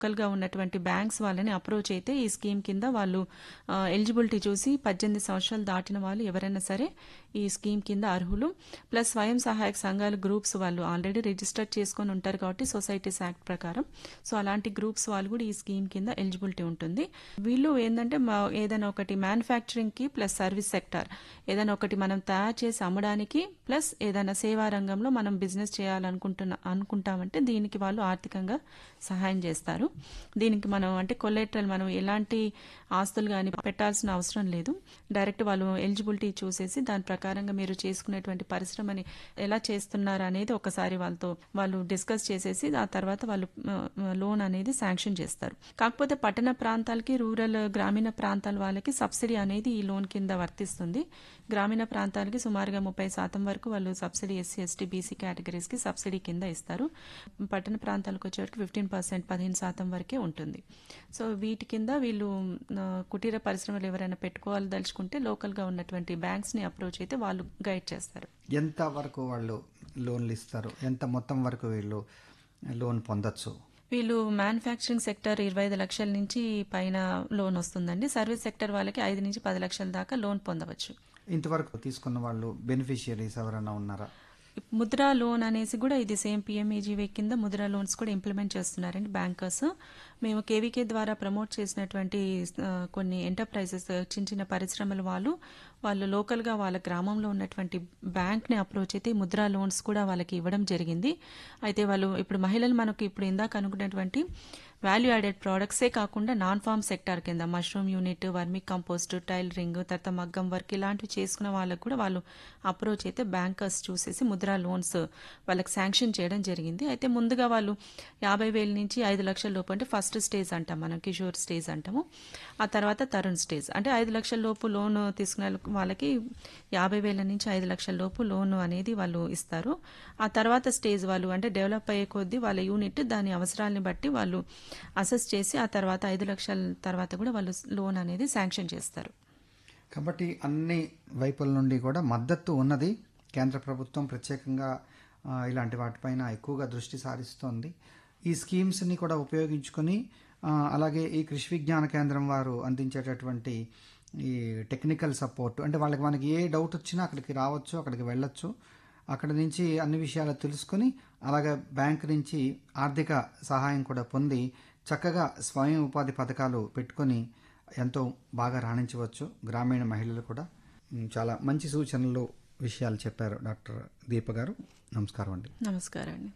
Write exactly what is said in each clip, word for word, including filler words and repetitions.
లోకల్గా ఉన్నటువంటి బ్యాంక్స్ వాళ్ళని అప్రోచ్ అయితే ఈ స్కీమ్ కింద వాళ్ళు ఎలిజిబిలిటీ చూసి పద్దెనిమిది సంవత్సరాలు దాటిన వాళ్ళు ఎవరైనా సరే ఈ స్కీమ్ కింద అర్హులు. ప్లస్ స్వయం సహాయక సంఘాల గ్రూప్స్ వాళ్ళు ఆల్రెడీ రిజిస్టర్ చేసుకొని ఉంటారు కాబట్టి సొసైటీస్ యాక్ట్ ప్రకారం, సో అలాంటి గ్రూప్స్ వాళ్ళు కూడా ఈ స్కీమ్ కింద ఎలిజిబిలిటీ ఉంటుంది. వీళ్ళు ఏంటంటే ఏదైనా ఒకటి మ్యానుఫ్యాక్చరింగ్ కి ప్లస్ సర్వీస్ సెక్టర్ ఏదైనా ఒకటి మనం తయారు చేసి అమ్మడానికి ప్లస్ ఏదైనా సేవా రంగంలో మనం బిజినెస్ చేయాలనుకుంటున్నా అనుకుంటామంటే దీనికి వాళ్ళు ఆర్థికంగా సహాయం చేస్తారు. దీనికి మనం అంటే కొలెటరల్ మనం ఎలాంటి ఆస్తులు కానీ పెట్టాల్సిన అవసరం లేదు. డైరెక్ట్ వాళ్ళు ఎలిజిబిలిటీ చూసేసి దాని ప్రకారంగా మీరు చేసుకునేటువంటి పరిశ్రమని ఎలా చేస్తున్నారు అనేది ఒకసారి వాళ్ళతో వాళ్ళు డిస్కస్ చేసేసి ఆ తర్వాత వాళ్ళు లోన్ అనేది శాంక్షన్ చేస్తారు. కాకపోతే పట్టణ ప్రాంతాలకి రూరల్ గ్రామీణ ప్రాంతాల వాళ్ళకి సబ్సిడీ అనేది ఈ లోన్ కింద వర్తిస్తుంది. గ్రామీణ ప్రాంతాలకి సుమారుగా ముప్పై శాతం వరకు వాళ్ళు subsidy SC ST BC categories కి సబ్సిడీ కింద ఇస్తారు. పట్టణ ప్రాంతాలకు వచ్చేవరకు ఫిఫ్టీన్ పర్సెంట్ పదిహేను శాతం వరకే ఉంటుంది. సో వీటి కింద వీళ్ళు కుటీర పరిశ్రమలు ఎవరైనా పెట్టుకోవాలి దలుచుకుంటే లోకల్ గా ఉన్నటువంటి బ్యాంక్స్ ని అప్రోచ్ అయితే వాళ్ళు గైడ్ చేస్తారు. ఎంత వరకు వాళ్ళు లోన్లు ఇస్తారు, ఎంత మొత్తం వరకు వీళ్ళు లోన్ పొందొచ్చు? వీళ్ళు మ్యానుఫ్యాక్చరింగ్ సెక్టర్ ఇరవై ఐదు లక్షల నుంచి పైన లోన్ వస్తుందండి. సర్వీస్ సెక్టర్ వాళ్ళకి ఐదు నుంచి పది లక్షల దాకా లోన్ పొందవచ్చు. ఇంతవరకు తీసుకున్న వాళ్ళు బెనిఫిషియరీస్ ఎవరైనా ఉన్నారా? ముద్రా లోన్ అనేసి కూడా ఇది సేమ్ పిఎంఏజీవై కింద ముద్రా లోన్స్ కూడా ఇంప్లిమెంట్ చేస్తున్నారండి బ్యాంకర్స్. మేము కేవీకే ద్వారా ప్రమోట్ చేసినటువంటి కొన్ని ఎంటర్ప్రైజెస్ చిన్న చిన్న పరిశ్రమల వాళ్ళు వాళ్ళు లోకల్గా వాళ్ళ గ్రామంలో ఉన్నటువంటి బ్యాంక్ని అప్రోచ్ అయితే ముద్రా లోన్స్ కూడా వాళ్ళకి ఇవ్వడం జరిగింది. అయితే వాళ్ళు ఇప్పుడు మహిళలు మనకు ఇప్పుడు ఇందాక అనుకున్నటువంటి వాల్యూ యాడెడ్ ప్రోడక్ట్సే కాకుండా నాన్ ఫార్మ్ సెక్టార్ కింద మష్రూమ్ యూనిట్, వర్మిక్ కంపోస్ట్, టైలరింగ్, తర్వాత మగ్గం వర్క్ ఇలాంటివి చేసుకున్న వాళ్ళకు కూడా వాళ్ళు అప్రోచ్ అయితే బ్యాంకర్స్ చూసేసి ముద్రా లోన్స్ వాళ్ళకి శాంక్షన్ చేయడం జరిగింది. అయితే ముందుగా వాళ్ళు యాభై వేల నుంచి ఐదు లక్షల లోపు అంటే ఫస్ట్ స్టేజ్ అంటాం మనం, కిషోర్ స్టేజ్ అంటాము. ఆ తర్వాత తరుణ్ స్టేజ్ అంటే ఐదు లక్షల లోపు లోన్ తీసుకునే వాళ్ళకి యాభై వేల నుంచి ఐదు లక్షల లోపు లోన్ అనేది వాళ్ళు ఇస్తారు. ఆ తర్వాత స్టేజ్ వాళ్ళు అంటే డెవలప్ అయ్యే కొద్దీ వాళ్ళ యూనిట్ దాని అవసరాలను బట్టి వాళ్ళు అసెస్ చేసి ఆ తర్వాత ఐదు లక్షల తర్వాత కూడా వాళ్ళు లోన్ అనేది శాంక్షన్ చేస్తారు. కాబట్టి అన్ని వైపుల నుండి కూడా మద్దతు ఉన్నది. కేంద్ర ప్రభుత్వం ప్రత్యేకంగా ఇలాంటి వాటిపైన ఎక్కువగా దృష్టి సారిస్తోంది. ఈ స్కీమ్స్ని కూడా ఉపయోగించుకొని అలాగే ఈ కృషి విజ్ఞాన కేంద్రం వారు అందించేటటువంటి ఈ టెక్నికల్ సపోర్ట్ అంటే వాళ్ళకి మనకి ఏ డౌట్ వచ్చినా అక్కడికి రావచ్చు, అక్కడికి వెళ్ళొచ్చు, అక్కడ నుంచి అన్ని విషయాలు తెలుసుకొని అలాగే బ్యాంక్ నుంచి ఆర్థిక సహాయం కూడా పొంది చక్కగా స్వయం ఉపాధి పథకాలు పెట్టుకొని ఎంతో బాగా రాణించవచ్చు గ్రామీణ మహిళలు కూడా. చాలా మంచి సూచనలు విషయాలు చెప్పారు డాక్టర్ దీప గారు. నమస్కారం అండి. నమస్కారం అండి.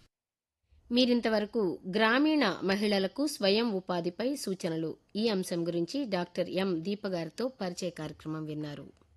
మీరింతవరకు గ్రామీణ మహిళలకు స్వయం ఉపాధిపై సూచనలు ఈ అంశం గురించి డాక్టర్ ఎం దీప గారితో పరిచయ కార్యక్రమం విన్నారు.